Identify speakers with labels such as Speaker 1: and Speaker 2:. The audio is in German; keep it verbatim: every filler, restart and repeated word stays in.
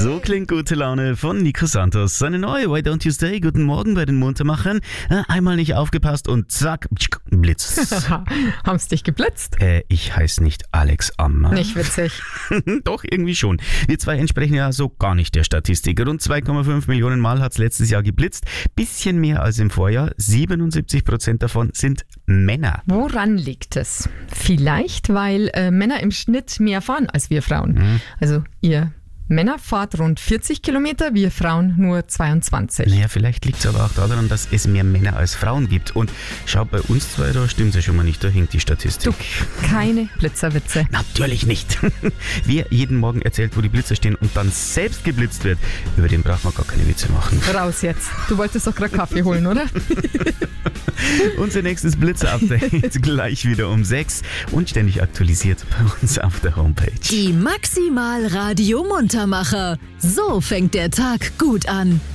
Speaker 1: So klingt gute Laune von Nico Santos. Seine neue Why Don't You Stay? Guten Morgen bei den Muntermachern. Äh, einmal nicht aufgepasst und zack, Blitz.
Speaker 2: Haben's dich geblitzt?
Speaker 1: Äh, ich heiße nicht Alex Ammer.
Speaker 2: Nicht witzig.
Speaker 1: Doch, irgendwie schon. Wir zwei entsprechen ja so gar nicht der Statistik. Rund zwei Komma fünf Millionen Mal hat's letztes Jahr geblitzt. Bisschen mehr als im Vorjahr. siebenundsiebzig Prozent davon sind Männer.
Speaker 2: Woran liegt es? Vielleicht, weil äh, Männer im Schnitt mehr fahren als wir Frauen. Mhm. Also ihr Männer fahrt rund vierzig Kilometer, wir Frauen nur zweiundzwanzig.
Speaker 1: Naja, vielleicht liegt es aber auch daran, dass es mehr Männer als Frauen gibt. Und schau, bei uns zwei, da stimmt es ja schon mal nicht, da hinkt die Statistik.
Speaker 2: Du, keine Blitzerwitze.
Speaker 1: Natürlich nicht. Wer jeden Morgen erzählt, wo die Blitzer stehen und dann selbst geblitzt wird, über den braucht man gar keine Witze machen.
Speaker 2: Raus jetzt. Du wolltest doch gerade Kaffee holen, oder?
Speaker 1: Unser nächstes Blitzer-Update gleich wieder um sechs und ständig aktualisiert bei uns auf der Homepage.
Speaker 3: Die Maximal Radio Muntermacher. So fängt der Tag gut an.